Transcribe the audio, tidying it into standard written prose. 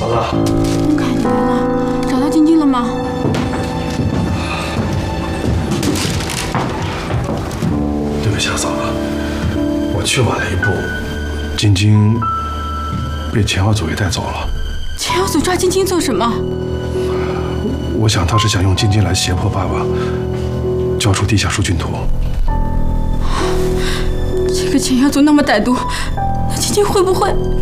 嫂子， 孟凯，你来了，找到晶晶了吗？ 对不起啊，嫂子，我去晚了一步，晶晶被钱耀祖给带走了。 钱耀祖抓晶晶做什么？ 我想他是想用晶晶来胁迫爸爸交出地下书菌图。 这个钱耀祖那么歹毒，那晶晶会不会？